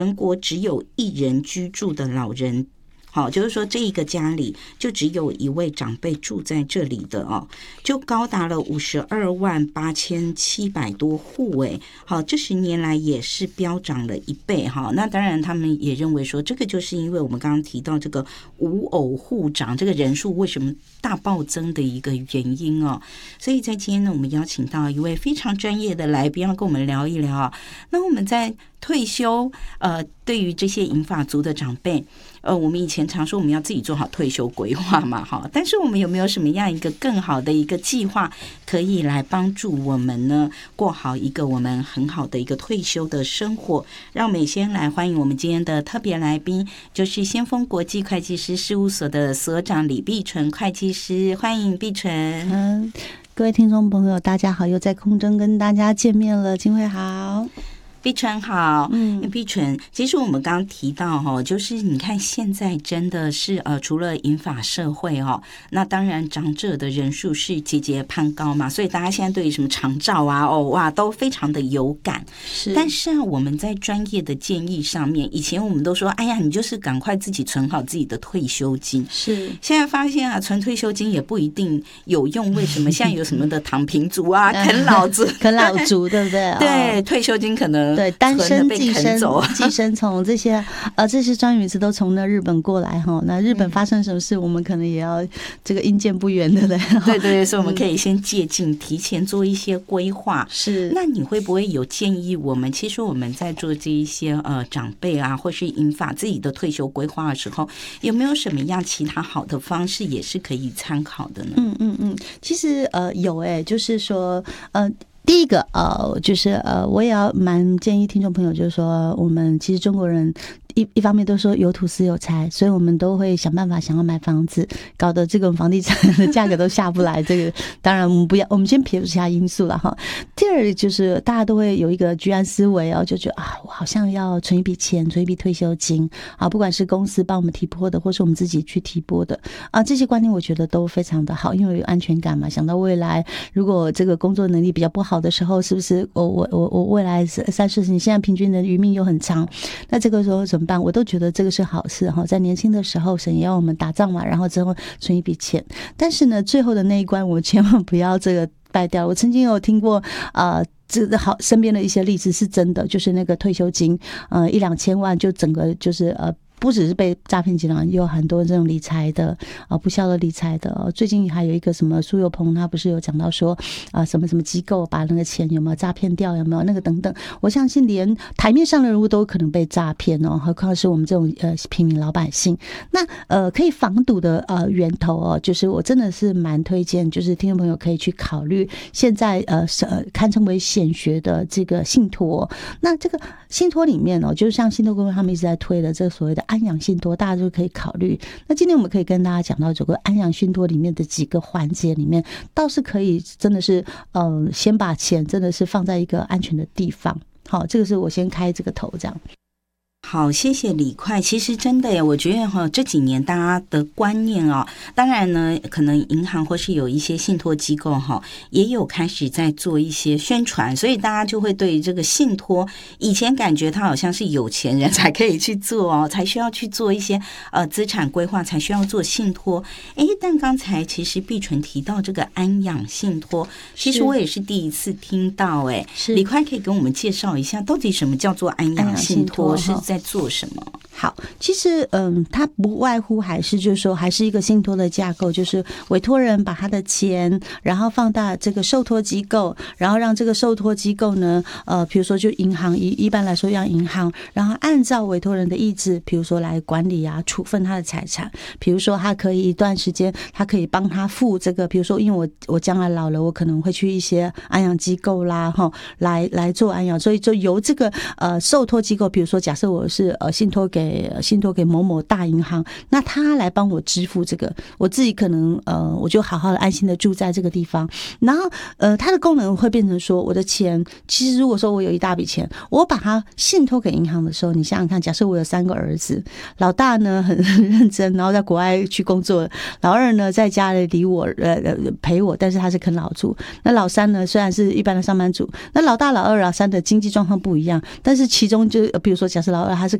全国只有1人居住的老人。好，就是说这一个家里就只有1位长辈住在这里的哦，就高达了528700多户哎。好，这10年来也是飙涨了1倍哈。那当然他们也认为说，这个就是因为我们刚刚提到这个无偶户长这个人数为什么大暴增的一个原因哦。所以在今天呢，我们邀请到一位非常专业的来宾要跟我们聊一聊。那我们在退休对于这些银发族的长辈，我们以前常说我们要自己做好退休规划嘛，哈，但是我们有没有什么样一个更好的一个计划，可以来帮助我们呢过好一个我们很好的一个退休的生活？让我们先来欢迎我们今天的特别来宾，就是先锋国际会计师事务所的所长李碧纯会计师，欢迎碧纯。 各位听众朋友，大家好，又在空中跟大家见面了，金慧好。 碧纯好，碧纯，其实我们刚刚提到哈，就是你看现在真的是除了银发社会哈，那当然长者的人数是节节攀高嘛，所以大家现在对于什么长照啊，哇，都非常的有感。是，但是啊，我们在专业的建议上面，以前我们都说，哎呀，你就是赶快自己存好自己的退休金。是，现在发现啊，存退休金也不一定有用，为什么？现在有什么的躺平族啊，啃老族， 啃老族，对不对？ 对，退休金可能。对， 单身、寄生虫这些专语词都从那日本过来哈。那日本发生什么事，我们可能也要这个因见不远的嘞。 对对，所以我们可以先借鉴，提前做一些规划。是，那你会不会有建议我们？其实我们在做这一些长辈啊，或是银发自己的退休规划的时候，有没有什么样其他好的方式也是可以参考的呢？ 其实有就是说第一个就是我也要蛮建议听众朋友，就是说我们其实中国人一方面都说有土斯有财，所以我们都会想办法想要买房子，搞得这个房地产的价格都下不来。这个当然我们先撇除其他因素了哈。第二就是大家都会有一个居安思危就觉得我好像要存一笔钱，存一笔退休金不管是公司帮我们提拨的，或是我们自己去提拨的这些观念我觉得都非常的好，因为有安全感嘛。想到未来如果这个工作能力比较不好的时候，是不是我未来30-40年，现在平均的余命又很长，那这个时候怎么办？我都觉得这个是好事在年轻的时候神也要我们打仗嘛，然后之后存一笔钱，但是呢最后的那一关我们千万不要这个败掉。我曾经有听过这个好身边的一些例子是真的，就是那个退休金1-2千万就整个就是不只是被诈骗集团，也有很多这种理财的不孝的理财的最近还有一个什么苏有朋，他不是有讲到说什么什么机构把那个钱有没有诈骗掉，有没有那个等等。我相信连台面上的人物都可能被诈骗何况是我们这种平民老百姓。那可以防堵的源头就是我真的是蛮推荐，就是听众朋友可以去考虑现在堪称为显学的这个信托。那这个信托里面就是像信托公会他们一直在推的这个所谓的安养信托，大家就可以考虑。那今天我们可以跟大家讲到这个安养信托里面的几个环节里面，倒是可以真的是先把钱真的是放在一个安全的地方。好，这个是我先开这个头这样。 好，谢谢李快。其实真的耶，我觉得这几年大家的观念当然呢，可能银行或是有一些信托机构也有开始在做一些宣传，所以大家就会对这个信托，以前感觉它好像是有钱人才可以去做才需要去做一些资产规划，才需要做信托。但刚才其实碧纯提到这个安养信托，其实我也是第一次听到李快可以跟我们介绍一下，到底什么叫做安养信托，是在做什么？ 好，其实它不外乎还是就是说还是一个信托的架构，就是委托人把他的钱然后放到这个受托机构，然后让这个受托机构呢比如说就银行一般来说让银行，然后按照委托人的意志，比如说来管理处分他的财产。比如说他可以一段时间他可以帮他付这个，比如说因为我将来老了，我可能会去一些安养机构啦来做安养，所以就由这个受托机构，比如说假设我是信托给信托给某某大银行，那他来帮我支付这个，我自己可能我就好好的安心的住在这个地方。然后它的功能会变成说，我的钱其实如果说我有一大笔钱，我把它信托给银行的时候，你想想看，假设我有3个儿子，老大呢很认真，然后在国外去工作，老二呢在家里理我陪我，但是他是啃老族，那老三呢虽然是一般的上班族，那老大老二老三的经济状况不一样，但是其中就比如说假设老二他是